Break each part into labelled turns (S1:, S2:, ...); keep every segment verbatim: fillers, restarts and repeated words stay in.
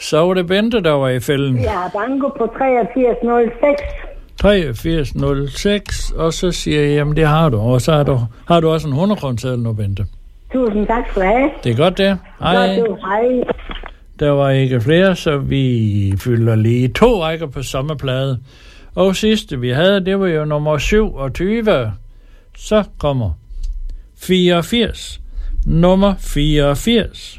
S1: Så var det Bente, der var i fælden.
S2: Jeg har banko på treogfirs nul seks.
S1: treogfirs nul seks, og så siger jeg, jamen det har du. Og så har du, har du også en hundrede kroner nu, Bente.
S2: Tusind tak skal du have.
S1: Det er godt, det. Hej.
S2: Godt, du. Hej.
S1: Der var ikke flere, så vi fylder lige to rækker på samme plade. Og sidste vi havde, det var jo nummer syvogtyve. Så kommer fireogfirs. Nummer fireogfirs.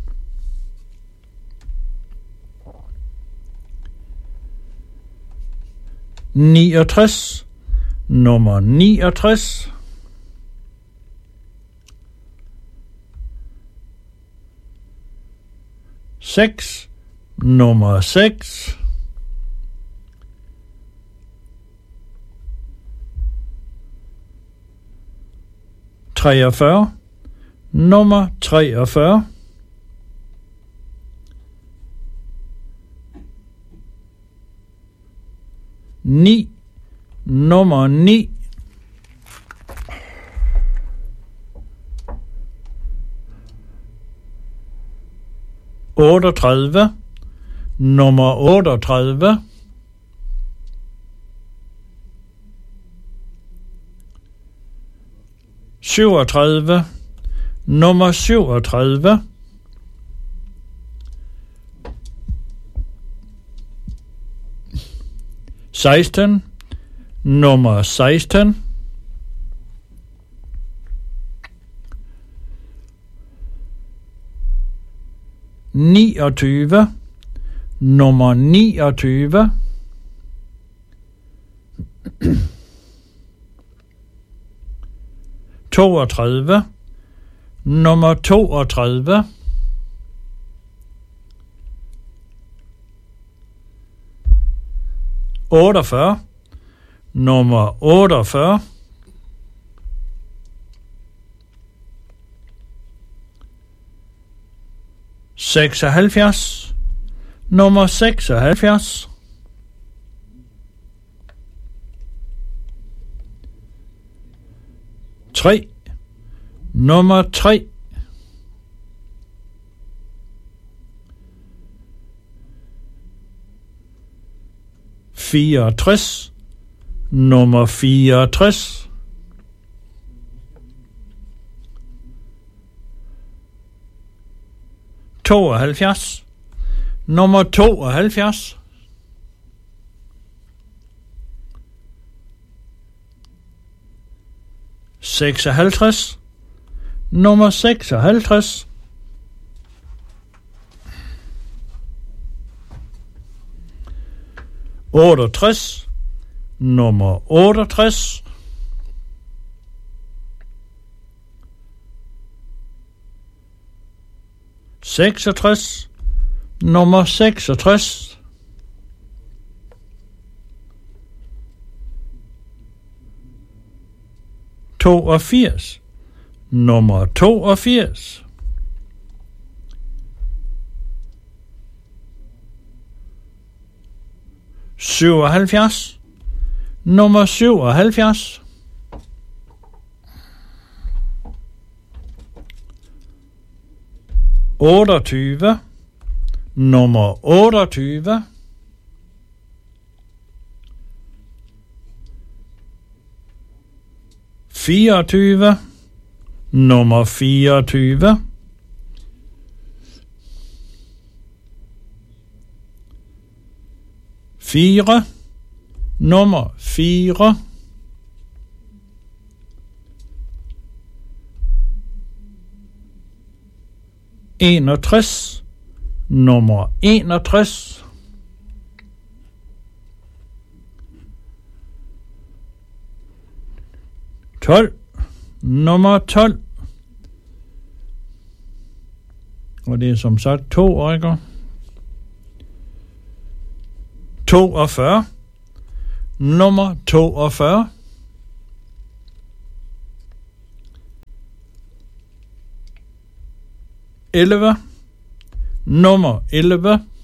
S1: niogtres. Nummer niogtres. seks. Nummer seks. treogfyrre. Nummer treogfyrre. ni. Nummer ni. otteogtredive. Nummer otteogtredive. syvogtredive. Nummer syvogtredive. seksten. Nummer seksten. niogtyve. Nummer niogtyve. toogtredive. Nummer toogtredive. otteogfyrre. Nummer otteogfyrre. seksoghalvfjerds. Nummer seksoghalvfjerds. tre. Nummer tre. fireogtres. Nummer fireogtres. tooghalvfjerds. Nummer tooghalvfjerds. seksoghalvtreds. Nummer seksoghalvtreds. otteogtres. Nummer otteogtres. seksogtres. Nummer seksogtres. toogfirs. Nummer toogfirs. syvoghalvfjerds. Nummer syvoghalvfjerds. otteogtyve. Nummer otteogtyve. fireogtyve. Nummer fireogtyve. fire. Nummer fire. enogtres. Nummer enogtres. tolv. Nummer tolv. Og det er som sagt to rækker. toogfyrre. Nummer toogfyrre. elleve. Nummer elleve.